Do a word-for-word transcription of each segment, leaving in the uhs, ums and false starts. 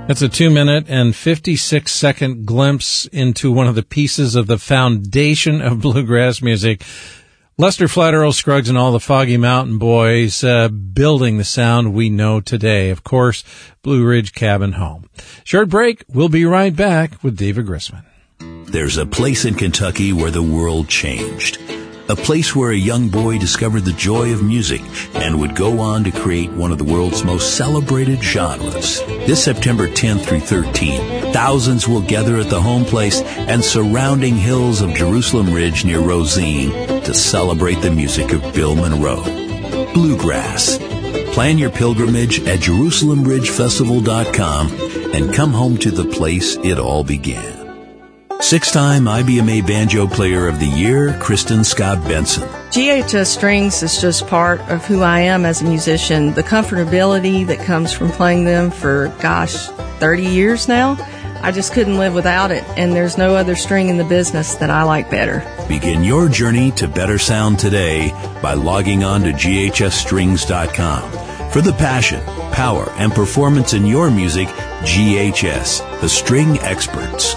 That's a two-minute and fifty-six second glimpse into one of the pieces of the foundation of bluegrass music. Lester Flat Earl Scruggs and all the Foggy Mountain Boys uh, building the sound we know today. Of course, Blue Ridge Cabin Home. Short break. We'll be right back with David Grisman. There's a place in Kentucky where the world changed. A place where a young boy discovered the joy of music and would go on to create one of the world's most celebrated genres. This September tenth through thirteenth, thousands will gather at the home place and surrounding hills of Jerusalem Ridge near Rosine to celebrate the music of Bill Monroe. Bluegrass. Plan your pilgrimage at Jerusalem Ridge Festival dot com and come home to the place it all began. Six-time I B M A Banjo Player of the Year, Kristen Scott Benson. G H S Strings is just part of who I am as a musician. The comfortability that comes from playing them for, gosh, thirty years now, I just couldn't live without it, and there's no other string in the business that I like better. Begin your journey to better sound today by logging on to G H S strings dot com. For the passion, power, and performance in your music, G H S, the string experts.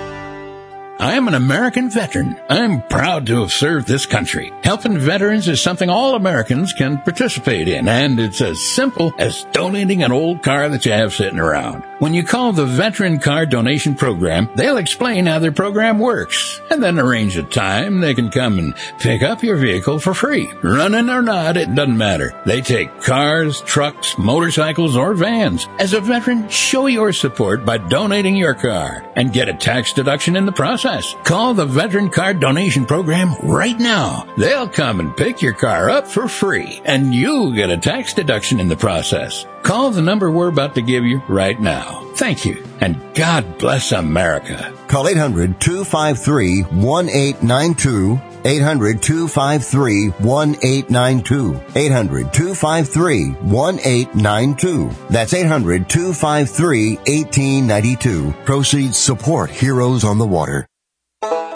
I am an American veteran. I'm proud to have served this country. Helping veterans is something all Americans can participate in, and it's as simple as donating an old car that you have sitting around. When you call the Veteran Car Donation Program, they'll explain how their program works, and then arrange a time they can come and pick up your vehicle for free. Running or not, it doesn't matter. They take cars, trucks, motorcycles, or vans. As a veteran, show your support by donating your car and get a tax deduction in the process. Call the Veteran Car Donation Program right now. They'll come and pick your car up for free, and you'll get a tax deduction in the process. Call the number we're about to give you right now. Thank you, and God bless America. Call eight hundred two five three one eight nine two, eight hundred two five three one eight nine two, eight hundred two five three one eight nine two. That's eight hundred two five three one eight nine two. Proceeds support Heroes on the Water.